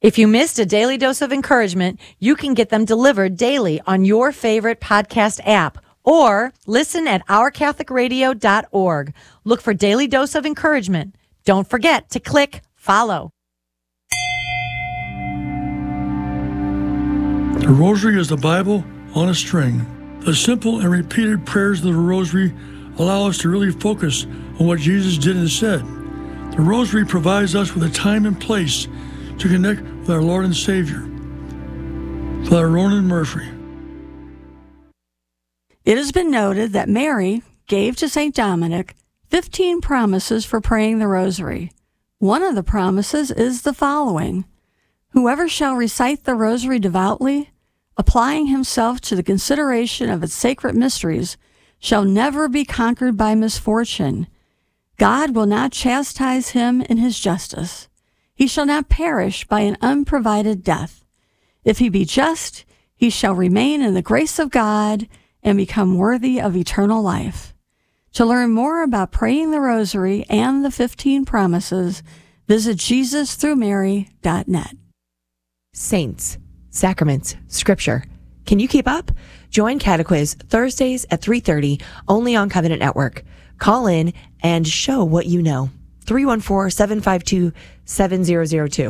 If you missed a daily dose of encouragement, you can get them delivered daily on your favorite podcast app or listen at ourcatholicradio.org. Look for Daily Dose of Encouragement. Don't forget to click follow. The Rosary is the Bible on a string. The simple and repeated prayers of the Rosary allow us to really focus on what Jesus did and said. The Rosary provides us with a time and place to connect with our Lord and Savior. Father Ronan Murphy. It has been noted that Mary gave to St. Dominic 15 promises for praying the Rosary. One of the promises is the following: whoever shall recite the Rosary devoutly, applying himself to the consideration of its sacred mysteries, shall never be conquered by misfortune. God will not chastise him in his justice. He shall not perish by an unprovided death. If he be just, he shall remain in the grace of God and become worthy of eternal life. To learn more about praying the Rosary and the 15 promises, visit JesusThroughMary.net. Saints, sacraments, scripture. Can you keep up? Join Catequiz Thursdays at 3:30 only on Covenant Network. Call in and show what you know. 314-752-7002.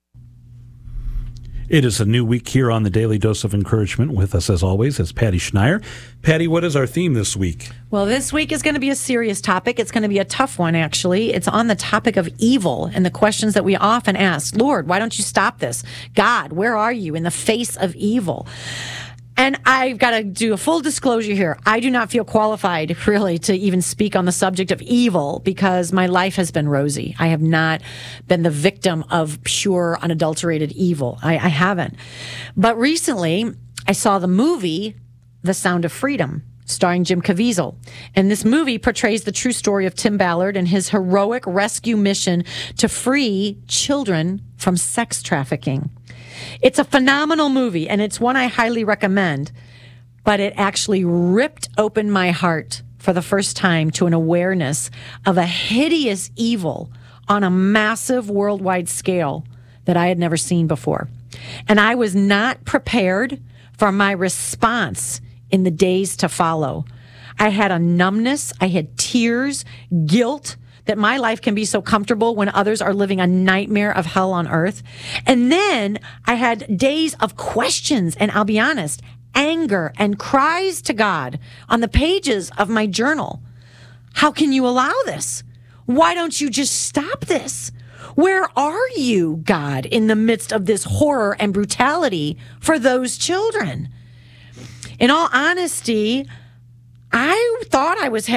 It is a new week here on the Daily Dose of Encouragement. With us, as always, is Patty Schneier. Patty, what is our theme this week? Well, this week is going to be a serious topic. It's going to be a tough one, actually. It's on the topic of evil and the questions that we often ask. Lord, why don't you stop this? God, where are you in the face of evil? And I've got to do a full disclosure here. I do not feel qualified, really, to even speak on the subject of evil because my life has been rosy. I have not been the victim of pure, unadulterated evil. I haven't. But recently, I saw the movie The Sound of Freedom, starring Jim Caviezel. And this movie portrays the true story of Tim Ballard and his heroic rescue mission to free children from sex trafficking. It's a phenomenal movie, and it's one I highly recommend, but it actually ripped open my heart for the first time to an awareness of a hideous evil on a massive worldwide scale that I had never seen before. And I was not prepared for my response in the days to follow. I had a numbness, I had tears, guilt, that my life can be so comfortable when others are living a nightmare of hell on earth. And then I had days of questions, and I'll be honest, anger and cries to God on the pages of my journal. How can you allow this? Why don't you just stop this? Where are you, God, in the midst of this horror and brutality for those children? In all honesty, I thought I was